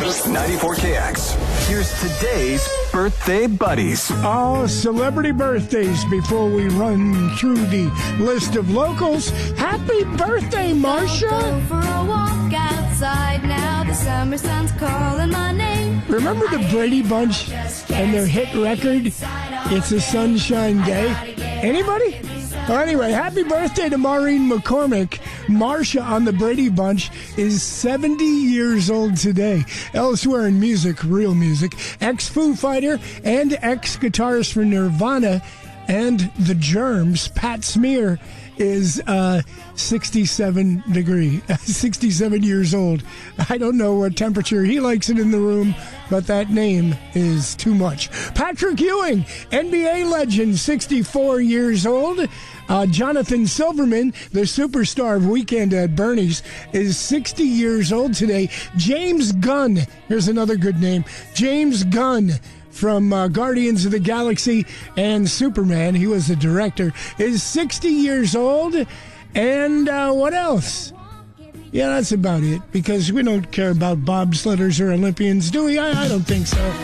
94KX. Here's today's birthday buddies. Oh, celebrity birthdays before we run through the list of locals. Happy birthday, Marcia. Go for a walk outside now. The summer sun's calling my name. Remember the Brady Bunch and their hit record, It's a Sunshine Day? Anybody? Well, anyway, happy birthday to Maureen McCormick. Marcia on the Brady Bunch is 70 years old today. Elsewhere in music, real music, ex-Foo Fighter and ex-guitarist for Nirvana and The Germs, Pat Smear, is 67 years old. I don't know what temperature he likes it in the room, but that name is too much. Patrick Ewing, NBA legend, 64 years old. Jonathan Silverman, the superstar of Weekend at Bernie's, is 60 years old today. James Gunn, here's another good name, James Gunn, from Guardians of the Galaxy and Superman, he was the director, is 60 years old. And what else? Yeah, that's about it, because we don't care about bobsledders or Olympians, do we? I don't think so.